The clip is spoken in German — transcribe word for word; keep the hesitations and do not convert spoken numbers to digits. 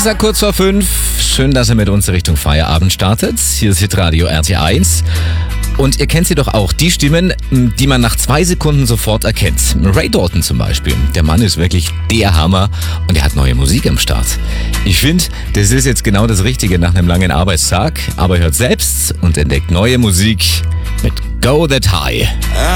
Samstag kurz vor fünf. Schön, dass ihr mit uns Richtung Feierabend startet. Hier ist Hitradio R T eins. Und ihr kennt sie doch auch, die Stimmen, die man nach zwei Sekunden sofort erkennt. Ray Dalton zum Beispiel. Der Mann ist wirklich der Hammer und er hat neue Musik am Start. Ich finde, das ist jetzt genau das Richtige nach einem langen Arbeitstag. Aber hört selbst und entdeckt neue Musik mit Go That High.